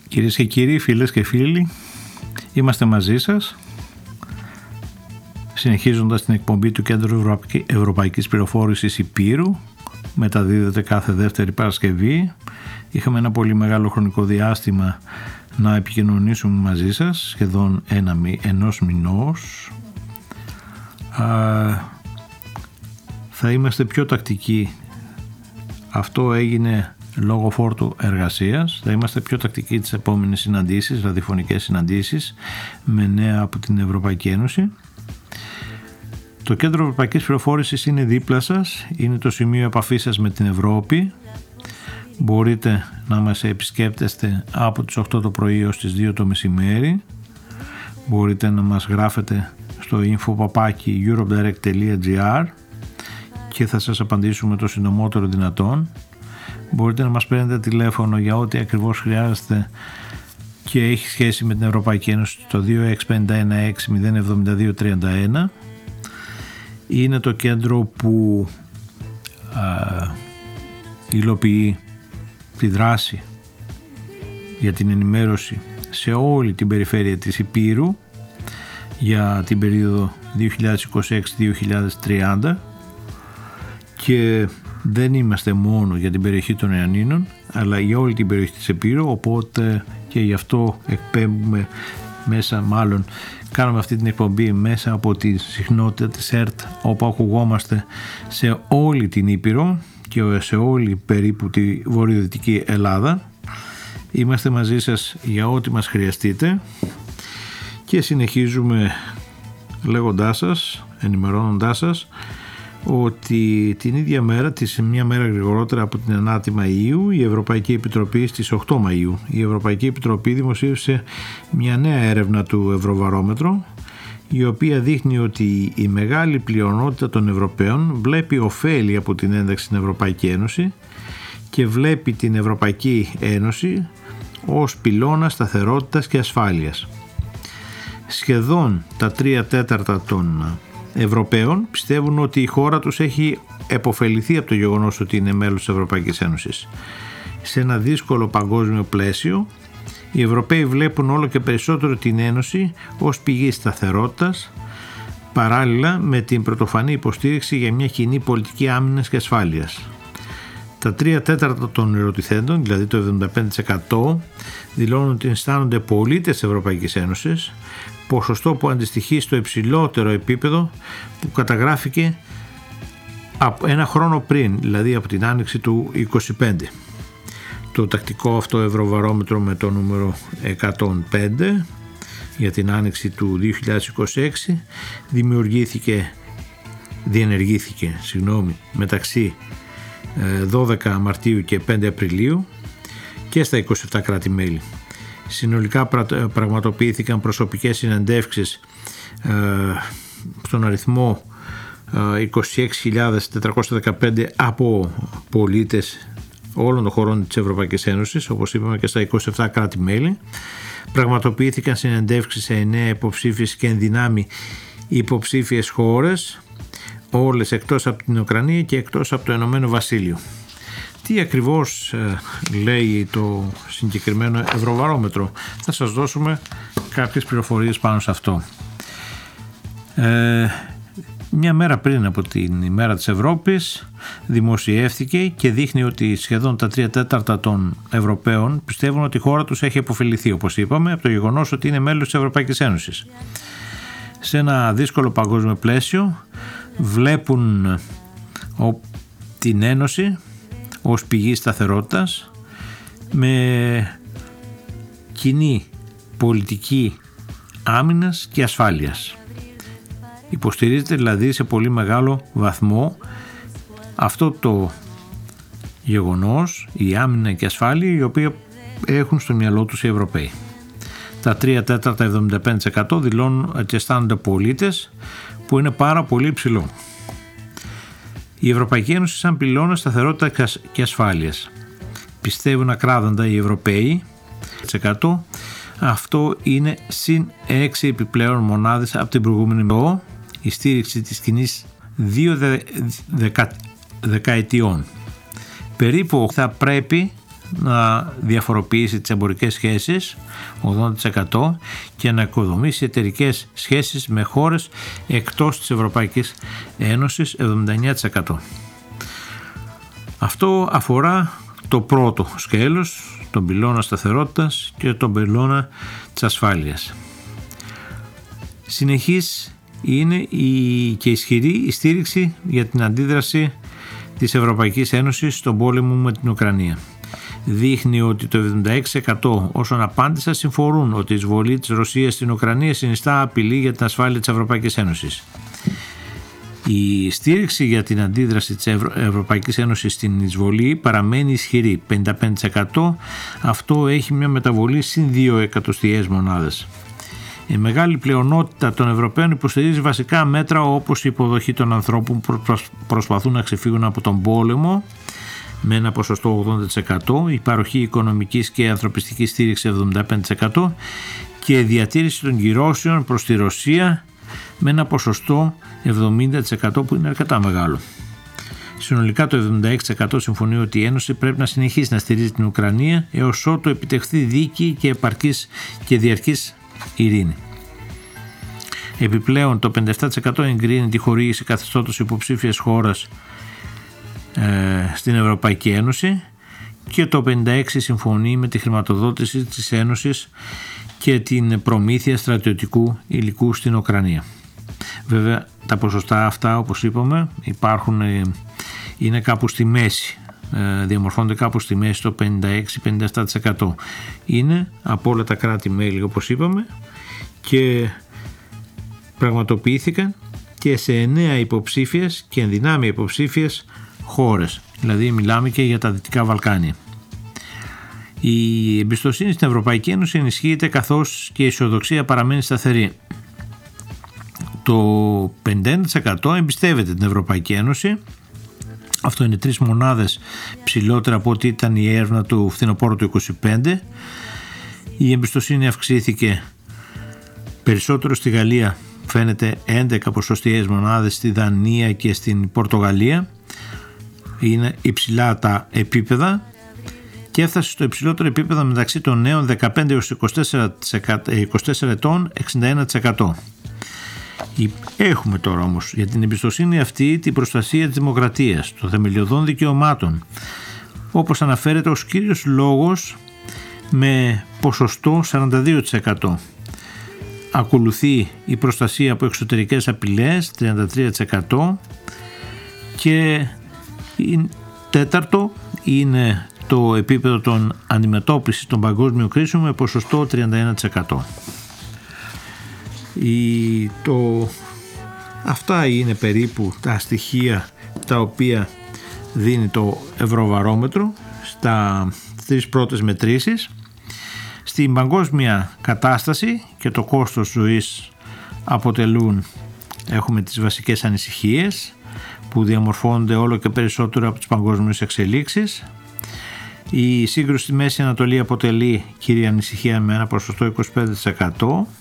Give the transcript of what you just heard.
Κυρίες και κύριοι, φίλες και φίλοι, είμαστε μαζί σας συνεχίζοντας την εκπομπή του Κέντρου Ευρωπαϊκής Πληροφόρησης Υπήρου. Μεταδίδεται κάθε δεύτερη Παρασκευή. Είχαμε ένα πολύ μεγάλο χρονικό διάστημα να επικοινωνήσουμε μαζί σας, σχεδόν ενός μηνός. Θα είμαστε πιο τακτικοί. Αυτό έγινε λόγω φόρτου εργασίας. Θα είμαστε πιο τακτικοί τις επόμενες συναντήσεις, ραδιοφωνικές συναντήσεις με νέα από την Ευρωπαϊκή Ένωση. Το Κέντρο Ευρωπαϊκής Πληροφόρησης είναι δίπλα σας, είναι το σημείο επαφής σας με την Ευρώπη. Μπορείτε να μας επισκέπτεστε από τις 8 το πρωί ως τις 2 το μεσημέρι. Μπορείτε να μας γράφετε στο info@eurodirect.gr και θα σας απαντήσουμε το συντομότερο δυνατόν. Μπορείτε να μας παίρνετε τηλέφωνο για ό,τι ακριβώς χρειάζεται και έχει σχέση με την Ευρωπαϊκή Ένωση στο 2651607231. Είναι το κέντρο που υλοποιεί τη δράση για την ενημέρωση σε όλη την περιφέρεια της Υπήρου για την περίοδο 2026-2030 και δεν είμαστε μόνο για την περιοχή των Ιαννίνων αλλά για όλη την περιοχή της Υπήρου, οπότε και γι' αυτό εκπέμπουμε κάνουμε αυτή την εκπομπή μέσα από τη συχνότητα της ΕΡΤ, όπου ακουγόμαστε σε όλη την Ήπειρο και σε όλη περίπου τη βορειοδυτική Ελλάδα. Είμαστε μαζί σας για ό,τι μας χρειαστείτε και συνεχίζουμε λέγοντάς σας, ενημερώνοντάς σας ότι την ίδια μέρα, μια μέρα γρηγορότερα από την 9η Μαΐου, η Ευρωπαϊκή Επιτροπή στις 8 Μαΐου, η Ευρωπαϊκή Επιτροπή δημοσίευσε μια νέα έρευνα του Ευρωβαρόμετρο, η οποία δείχνει ότι η μεγάλη πλειονότητα των Ευρωπαίων βλέπει ωφέλη από την ένταξη στην Ευρωπαϊκή Ένωση και βλέπει την Ευρωπαϊκή Ένωση ως πυλώνα σταθερότητας και ασφάλειας. Σχεδόν τα 3/4 των Ευρωπαίων πιστεύουν ότι η χώρα τους έχει επωφεληθεί από το γεγονός ότι είναι μέλος της Ευρωπαϊκής Ένωσης. Σε ένα δύσκολο παγκόσμιο πλαίσιο, οι Ευρωπαίοι βλέπουν όλο και περισσότερο την Ένωση ως πηγή σταθερότητας, παράλληλα με την πρωτοφανή υποστήριξη για μια κοινή πολιτική άμυνας και ασφάλειας. Τα 3/4 των ερωτηθέντων, δηλαδή το 75%, δηλώνουν ότι αισθάνονται πολίτες της Ευρωπαϊκής Ένωσης, ποσοστό που αντιστοιχεί στο υψηλότερο επίπεδο που καταγράφηκε από ένα χρόνο πριν, δηλαδή από την άνοιξη του 25. Το τακτικό αυτό Ευρωβαρόμετρο με το νούμερο 105 για την άνοιξη του 2026 διενεργήθηκε μεταξύ 12 Μαρτίου και 5 Απριλίου και στα 27 κράτη-μέλη. Συνολικά πραγματοποιήθηκαν προσωπικές συνεντεύξεις στον αριθμό 26.415 από πολίτες όλων των χωρών της Ευρωπαϊκής Ένωσης, όπως είπαμε, και στα 27 κράτη-μέλη. Πραγματοποιήθηκαν συνεντεύξεις σε 9 υποψήφιες και ενδυνάμει υποψήφιες χώρες, όλες εκτός από την Ουκρανία και εκτός από το Ηνωμένο Βασίλειο. Τι ακριβώς λέει το συγκεκριμένο Ευρωβαρόμετρο? Θα σας δώσουμε κάποιες πληροφορίες πάνω σε αυτό. Μια μέρα πριν από την ημέρα της Ευρώπης δημοσιεύθηκε και δείχνει ότι σχεδόν τα 3/4 των Ευρωπαίων πιστεύουν ότι η χώρα τους έχει επωφεληθεί, όπως είπαμε, από το γεγονός ότι είναι μέλος της Ευρωπαϊκής Ένωσης. Σε ένα δύσκολο παγκόσμιο πλαίσιο βλέπουν την Ένωση ως πηγή σταθερότητας με κοινή πολιτική άμυνας και ασφάλειας. Υποστηρίζεται δηλαδή σε πολύ μεγάλο βαθμό αυτό το γεγονός, η άμυνα και ασφάλεια, η οποία έχουν στο μυαλό τους οι Ευρωπαίοι. Τα 3/4, 75% δηλώνουν ότι αισθάνονται πολίτες, που είναι πάρα πολύ υψηλό. Η Ευρωπαϊκή Ένωση σαν πυλώνα σταθερότητα και ασφάλειας. Πιστεύουν ακράδαντα οι Ευρωπαίοι, 100%. Αυτό είναι συν 6 επιπλέον μονάδες από την προηγούμενη μέρα. Η στήριξη της κοινής 2 δεκαετιών. Περίπου θα πρέπει να διαφοροποιήσει τις εμπορικές σχέσεις 80% και να οικοδομήσει εταιρικές σχέσεις με χώρες εκτός της Ευρωπαϊκής Ένωσης 79%. Αυτό αφορά το πρώτο σκέλος, τον πυλώνα σταθερότητας και τον πυλώνα της ασφάλειας. Συνεχής είναι και ισχυρή η στήριξη για την αντίδραση της Ευρωπαϊκής Ένωσης στον πόλεμο με την Ουκρανία. Δείχνει ότι το 76% όσων απάντησαν συμφωνούν ότι η εισβολή της Ρωσίας στην Ουκρανία συνιστά απειλή για την ασφάλεια της Ευρωπαϊκής Ένωσης. Η στήριξη για την αντίδραση της Ευρωπαϊκής Ένωσης στην εισβολή παραμένει ισχυρή, 55%. Αυτό έχει μια μεταβολή συν 2 εκατοστιαίες μονάδες. Η μεγάλη πλειονότητα των Ευρωπαίων υποστηρίζει βασικά μέτρα όπως η υποδοχή των ανθρώπων που προσπαθούν να ξεφύγουν από τον πόλεμο με ένα ποσοστό 80%, η παροχή οικονομικής και ανθρωπιστικής στήριξης 75% και η διατήρηση των κυρώσεων προς τη Ρωσία με ένα ποσοστό 70% που είναι αρκετά μεγάλο. Συνολικά το 76% συμφωνεί ότι η Ένωση πρέπει να συνεχίσει να στηρίζει την Ουκρανία έως ότου επιτευχθεί δίκαιη και επαρκής και διαρκής ειρήνη. Επιπλέον το 57% εγκρίνει τη χορήγηση καθεστώτος υποψήφιας χώρας στην Ευρωπαϊκή Ένωση και το 56% συμφωνεί με τη χρηματοδότηση της Ένωσης και την προμήθεια στρατιωτικού υλικού στην Ουκρανία. Βέβαια τα ποσοστά αυτά, όπως είπαμε, είναι κάπου στη μέση, διαμορφώνονται κάπου στη μέση, το 56-57% είναι από όλα τα κράτη-μέλη, όπως είπαμε, και πραγματοποιήθηκαν και σε 9 υποψήφιες και ενδυνάμει υποψήφιες χώρες, δηλαδή μιλάμε και για τα Δυτικά Βαλκάνια. Η εμπιστοσύνη στην Ευρωπαϊκή Ένωση ενισχύεται καθώς και η αισιοδοξία παραμένει σταθερή. Το 51% εμπιστεύεται την Ευρωπαϊκή Ένωση. Αυτό είναι 3 μονάδες ψηλότερα από ό,τι ήταν η έρευνα του φθινοπόρου του 25. Η εμπιστοσύνη αυξήθηκε περισσότερο στη Γαλλία, φαίνεται 11 ποσοστιαίες μονάδες, στη Δανία και στην Πορτογαλία. Είναι υψηλά τα επίπεδα και έφτασε στο υψηλότερο επίπεδο μεταξύ των νέων 15 έως 24 ετών 61%. Έχουμε τώρα όμως για την εμπιστοσύνη αυτή την προστασία της δημοκρατίας, των θεμελιωδών δικαιωμάτων, όπως αναφέρεται ως κύριος λόγος με ποσοστό 42%. Ακολουθεί η προστασία από εξωτερικές απειλές 33% και τέταρτο είναι το επίπεδο των αντιμετώπισης των παγκόσμιων κρίσεων με ποσοστό 31%. Αυτά είναι περίπου τα στοιχεία τα οποία δίνει το Ευρωβαρόμετρο στα 3 πρώτες μετρήσεις. Στην παγκόσμια κατάσταση και το κόστος ζωής έχουμε τις βασικές ανησυχίες που διαμορφώνονται όλο και περισσότερο από τις παγκόσμιες εξελίξεις. Η σύγκρουση στη Μέση Ανατολή αποτελεί κύρια ανησυχία με ένα ποσοστό 25%.